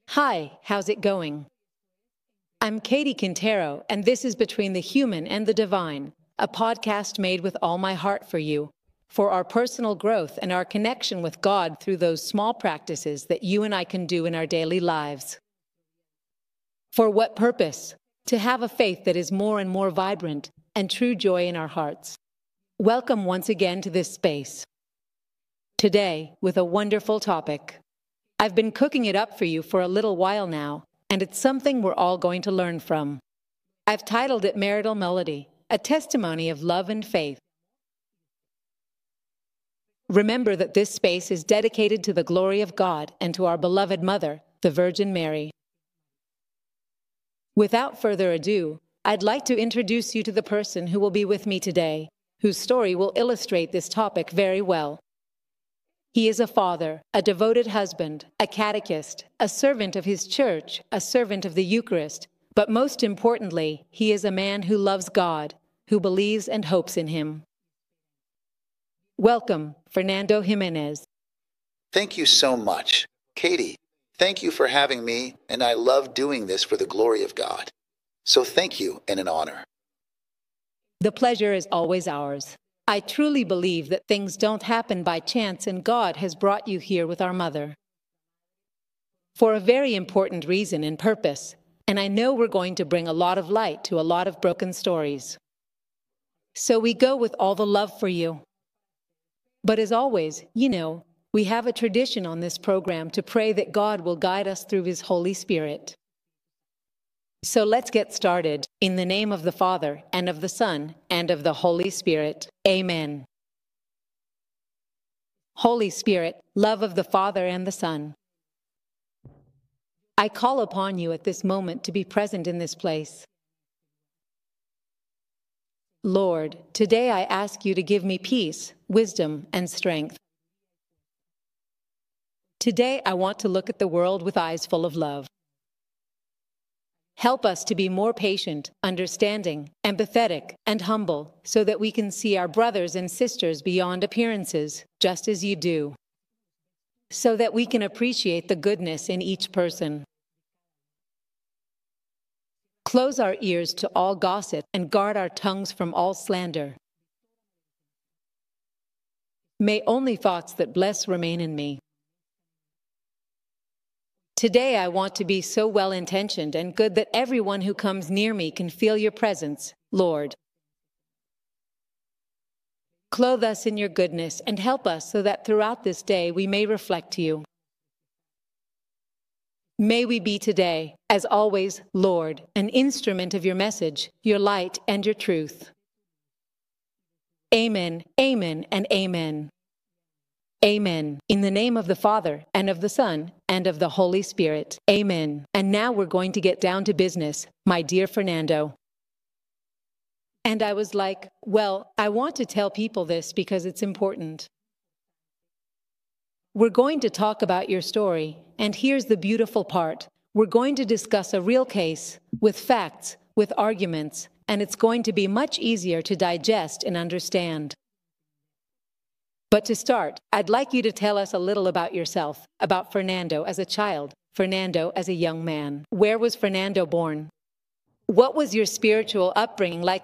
Hi, how's it going? I'm Katie Quintero, and this is Between the Human and the Divine, a podcast made with all my heart for our personal growth and our connection with God through those small practices that you and I can do in our daily lives. For what purpose? To have a faith that is more and more vibrant and true joy in our hearts. Welcome once again to this space. Today, with a wonderful topic. I've been cooking it up for you for a little while now, and it's something we're all going to learn from. I've titled it Marital Melody, a testimony of love and faith. Remember that this space is dedicated to the glory of God and to our beloved Mother, the Virgin Mary. Without further ado, I'd like to introduce you to the person who will be with me today, whose story will illustrate this topic very well. He is a father, a devoted husband, a catechist, a servant of his church, a servant of the Eucharist, but most importantly, he is a man who loves God, who believes and hopes in Him. Welcome, Fernando Jimenez. Thank you so much. Katie, thank you for having me, and I love doing this for the glory of God. So thank you and an honor. The pleasure is always ours. I truly believe that things don't happen by chance, and God has brought you here with our mother for a very important reason and purpose, and I know we're going to bring a lot of light to a lot of broken stories. So we go with all the love for you. But as always, we have a tradition on this program to pray that God will guide us through His Holy Spirit. So let's get started. In the name of the Father, and of the Son, and of the Holy Spirit. Amen. Holy Spirit, love of the Father and the Son, I call upon you at this moment to be present in this place. Lord, today I ask you to give me peace, wisdom, and strength. Today I want to look at the world with eyes full of love. Help us to be more patient, understanding, empathetic, and humble, so that we can see our brothers and sisters beyond appearances, just as you do. So that we can appreciate the goodness in each person. Close our ears to all gossip and guard our tongues from all slander. May only thoughts that bless remain in me. Today I want to be so well-intentioned and good that everyone who comes near me can feel your presence, Lord. Clothe us in your goodness and help us so that throughout this day we may reflect you. May we be today, as always, Lord, an instrument of your message, your light, and your truth. Amen, amen, and amen. Amen. In the name of the Father, and of the Son, and of the Holy Spirit. Amen. And now we're going to get down to business, my dear Fernando. And I was like, well, I want to tell people this because it's important. We're going to talk about your story, and here's the beautiful part. We're going to discuss a real case, with facts, with arguments, and it's going to be much easier to digest and understand. But to start, I'd like you to tell us a little about yourself, about Fernando as a child, Fernando as a young man. Where was Fernando born? What was your spiritual upbringing like